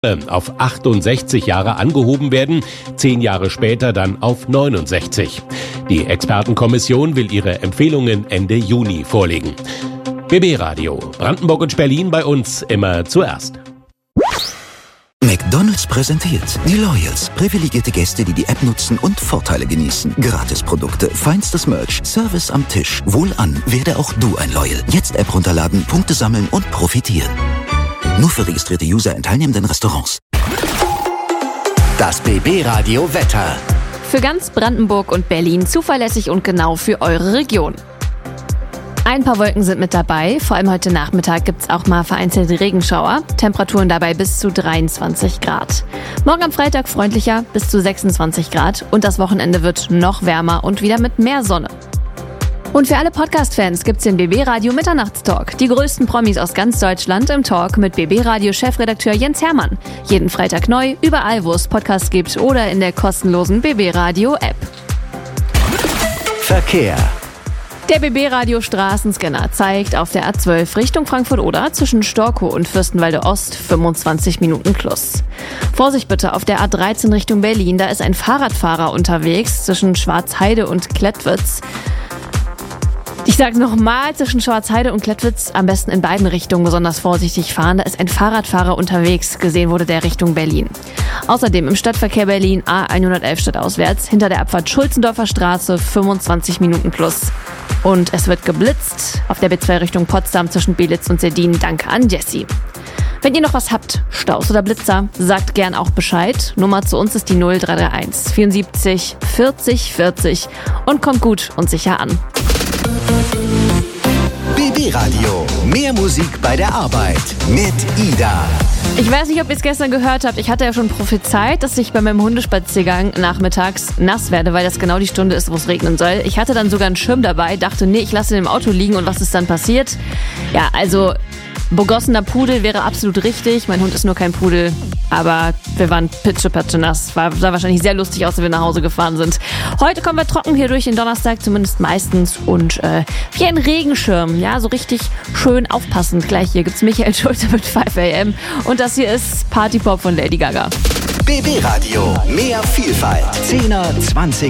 auf 68 Jahre angehoben werden, 10 Jahre später dann auf 69. Die Expertenkommission will ihre Empfehlungen Ende Juni vorlegen. BB Radio, Brandenburg und Berlin, bei uns immer zuerst. McDonald's präsentiert die Loyals. Privilegierte Gäste, die die App nutzen und Vorteile genießen. Gratisprodukte, feinstes Merch, Service am Tisch. Wohlan, werde auch du ein Loyal. Jetzt App runterladen, Punkte sammeln und profitieren. Nur für registrierte User in teilnehmenden Restaurants. Das BB Radio Wetter. Für ganz Brandenburg und Berlin zuverlässig und genau für eure Region. Ein paar Wolken sind mit dabei. Vor allem heute Nachmittag gibt es auch mal vereinzelte Regenschauer. Temperaturen dabei bis zu 23 Grad. Morgen am Freitag freundlicher, bis zu 26 Grad. Und das Wochenende wird noch wärmer und wieder mit mehr Sonne. Und für alle Podcast-Fans gibt's den BB Radio Mitternachtstalk. Die größten Promis aus ganz Deutschland im Talk mit BB Radio Chefredakteur Jens Hermann. Jeden Freitag neu, überall wo es Podcasts gibt oder in der kostenlosen BB Radio App. Verkehr. Der BB Radio Straßenscanner zeigt auf der A12 Richtung Frankfurt-Oder zwischen Storkow und Fürstenwalde Ost 25 Minuten plus. Vorsicht bitte auf der A13 Richtung Berlin, da ist ein Fahrradfahrer unterwegs zwischen Schwarzheide und Klettwitz. Ich sage nochmal, zwischen Schwarzheide und Klettwitz am besten in beiden Richtungen besonders vorsichtig fahren. Da ist ein Fahrradfahrer unterwegs, gesehen wurde der Richtung Berlin. Außerdem im Stadtverkehr Berlin A111 stadtauswärts, hinter der Abfahrt Schulzendorfer Straße 25 Minuten plus. Und es wird geblitzt auf der B2 Richtung Potsdam zwischen Belitz und Seldin. Danke an Jessie. Wenn ihr noch was habt, Staus oder Blitzer, sagt gern auch Bescheid. Nummer zu uns ist die 0331 74 40 40 und kommt gut und sicher an. BB Radio. Mehr Musik bei der Arbeit mit Ida. Ich weiß nicht, ob ihr es gestern gehört habt. Ich hatte ja schon prophezeit, dass ich bei meinem Hundespaziergang nachmittags nass werde, weil das genau die Stunde ist, wo es regnen soll. Ich hatte dann sogar einen Schirm dabei, dachte, nee, ich lasse ihn im Auto liegen. Und was ist dann passiert? Ja, also begossener Pudel wäre absolut richtig. Mein Hund ist nur kein Pudel, aber wir waren pitschepatsche nass. Sah wahrscheinlich sehr lustig aus, wenn wir nach Hause gefahren sind. Heute kommen wir trocken hier durch den Donnerstag, zumindest meistens. Und wie ein Regenschirm, ja, so richtig schön aufpassend. Gleich hier gibt's Michael Schulze mit 5 AM. Und das hier ist Partypop von Lady Gaga. BB Radio. Mehr Vielfalt. 10er, 20er.